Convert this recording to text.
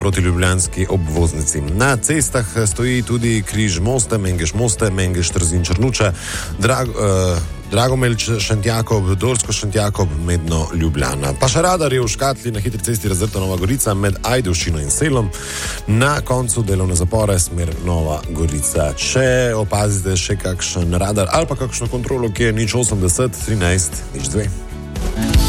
proti ljubljanski obvoznici. Na cestah stoji tudi križ Moste, Mengeš Trzin Črnuča, Dragomelj Šentjakob, Dorsko Šentjakob, Medno Ljubljana. Pa še radar je v Škatli na hitri cesti Razrta Nova Gorica med Ajdovščino in Selom, na koncu delovne zapore smer Nova Gorica. Če opazite še kakšen radar ali pa kakšno kontrolo, ki je 080 13 02.